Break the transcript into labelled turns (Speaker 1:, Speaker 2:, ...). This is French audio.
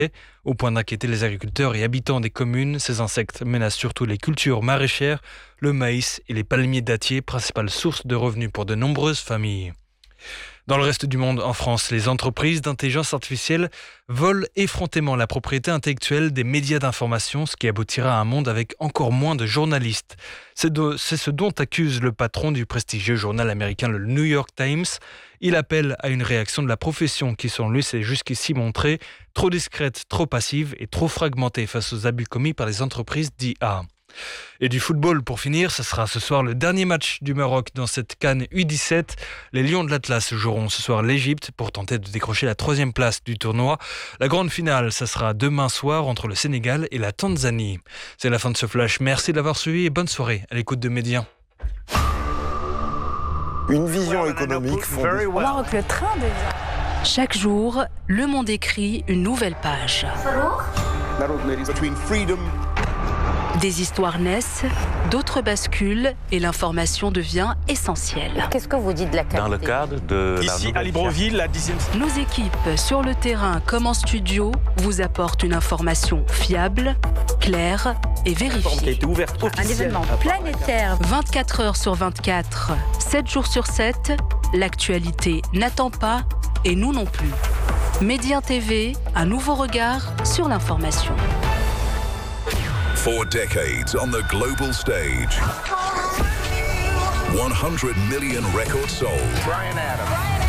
Speaker 1: Au point d'inquiéter les agriculteurs et habitants des communes, ces insectes menacent surtout les cultures maraîchères, le maïs et les palmiers dattiers, principales sources de revenus pour de nombreuses familles. Dans le reste du monde, en France, les entreprises d'intelligence artificielle volent effrontément la propriété intellectuelle des médias d'information, ce qui aboutira à un monde avec encore moins de journalistes. C'est ce dont accuse le patron du prestigieux journal américain le New York Times. Il appelle à une réaction de la profession qui, selon lui, s'est jusqu'ici montrée trop discrète, trop passive et trop fragmentée face aux abus commis par les entreprises d'IA. Et du football pour finir, ce sera ce soir le dernier match du Maroc dans cette CAN U17. Les Lions de l'Atlas joueront ce soir l'Égypte pour tenter de décrocher la 3e place du tournoi. La grande finale, ça sera demain soir entre le Sénégal et la Tanzanie. C'est la fin de ce flash. Merci de l'avoir suivi et bonne soirée à l'écoute de Média.
Speaker 2: Une vision économique fondée.
Speaker 3: Au Maroc, le train devient.
Speaker 4: Chaque jour, Le Monde écrit une nouvelle page. Des histoires naissent, d'autres basculent et l'information devient essentielle.
Speaker 3: Qu'est-ce que vous dites de la qualité ?
Speaker 5: Dans le cadre de
Speaker 6: Ici à Libreville, la 10e...
Speaker 4: Nos équipes, sur le terrain comme en studio, vous apportent une information fiable, claire et
Speaker 6: qui a
Speaker 4: vérifiée.
Speaker 6: été ouverte
Speaker 3: Un
Speaker 6: officiellement.
Speaker 3: événement planétaire.
Speaker 4: 24 heures sur 24, 7 jours sur 7, l'actualité n'attend pas et nous non plus. Média TV, un nouveau regard sur l'information.
Speaker 7: 4 decades on the global stage. 100 million records sold.
Speaker 6: Brian Adams.